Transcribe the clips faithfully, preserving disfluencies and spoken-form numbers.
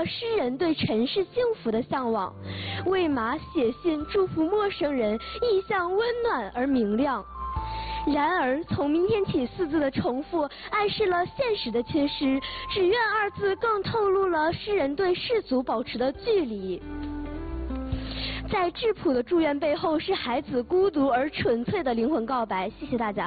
了诗人对尘世幸福的向往，为马写信祝福陌生人，意象温暖而明亮。然而，从明天起四字的重复暗示了现实的缺失，只愿二字更透露了诗人对世俗保持的距离。在质朴的祝愿背后，是孩子孤独而纯粹的灵魂告白。谢谢大家。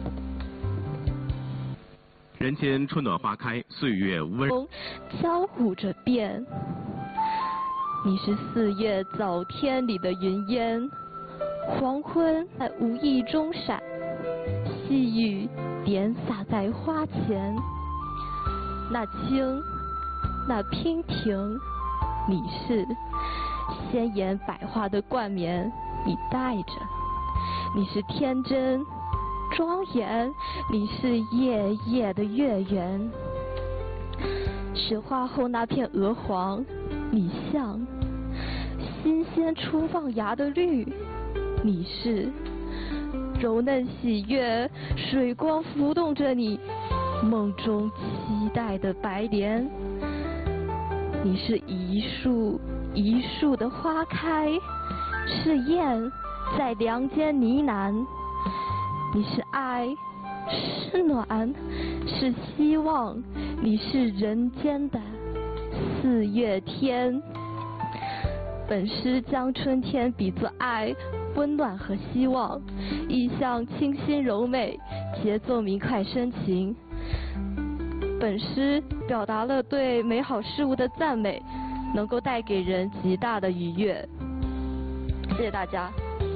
人间春暖花开，岁月温柔交互着变。你是四月早天里的云烟，黄昏在无意中闪，细雨点洒在花前。那轻，那娉婷，你是鲜艳百花的冠冕，你戴着。你是天真庄严，你是夜夜的月圆。是花后那片鹅黄，你像新鲜初放芽的绿，你是柔嫩喜悦，水光浮动着你梦中期待的白莲。你是一树一树的花开，是燕在梁间呢喃。你是爱，是暖，是希望，你是人间的四月天。本诗将春天比作爱、温暖和希望，意象清新柔美，节奏明快深情。本诗表达了对美好事物的赞美，能够带给人极大的愉悦。谢谢大家。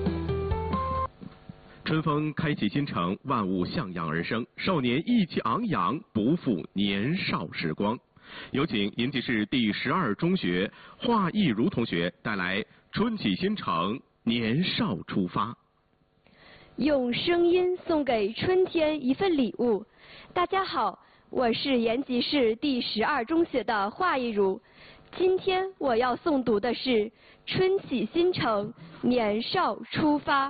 春风开启新城，万物向阳而生，少年意气昂扬，不负年少时光。有请延吉市第十二中学华艺如同学带来《春起新城，年少出发》。 用声音送给春天一份礼物。大家好，我是延吉市第十二中学的华艺如。今天我要诵读的是《春起新城，年少出发》。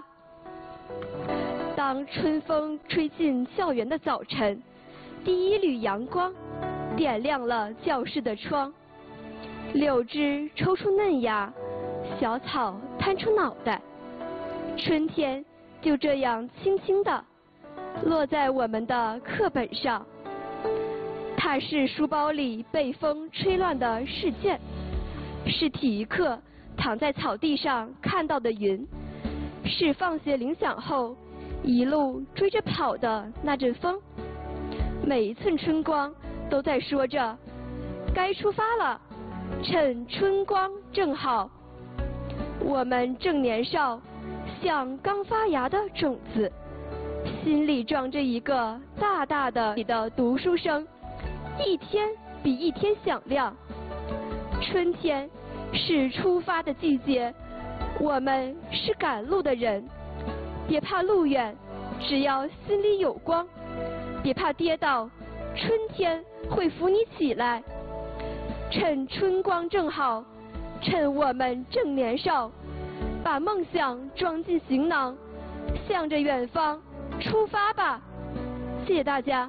当春风吹进校园的早晨，第一缕阳光点亮了教室的窗，柳枝抽出嫩芽，小草探出脑袋，春天就这样轻轻地落在我们的课本上。它是书包里被风吹乱的试卷，是体育课躺在草地上看到的云，是放学铃响后一路追着跑的那阵风。每一寸春光都在说着该出发了，趁春光正好。我们正年少，像刚发芽的种子，心里装着一个大大的你的读书声，一天比一天响亮。春天是出发的季节，我们是赶路的人，别怕路远，只要心里有光；别怕跌倒，春天会扶你起来。趁春光正好，趁我们正年少，把梦想装进行囊，向着远方出发吧。谢谢大家。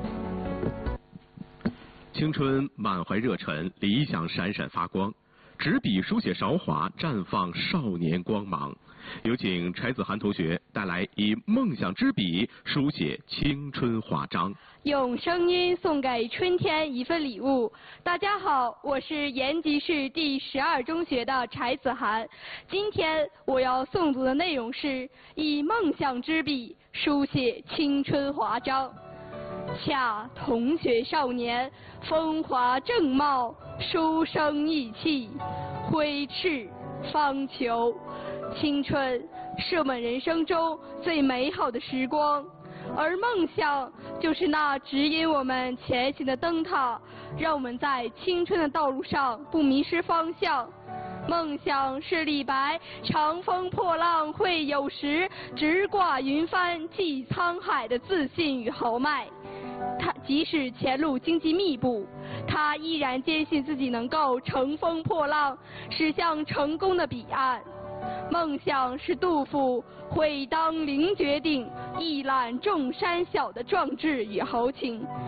青春满怀热忱，理想闪闪发光，执笔书写韶华，绽放少年光芒。有请柴子涵同学带来以梦想之笔书写青春华章。 用声音送给春天一份礼物。大家好，我是延吉市第十二中学的柴子涵。今天我要诵读的内容是以梦想之笔书写青春华章。恰同学少年，风华正茂，书生意气，挥斥方遒。青春是我们人生中最美好的时光，而梦想就是那指引我们前行的灯塔，让我们在青春的道路上不迷失方向。梦想是李白长风破浪会有时，直挂云帆济沧海的自信与豪迈。他即使前路荆棘密布，他依然坚信自己能够乘风破浪，驶向成功的彼岸。梦想是杜甫会当凌绝顶，一览众山小的壮志与豪情。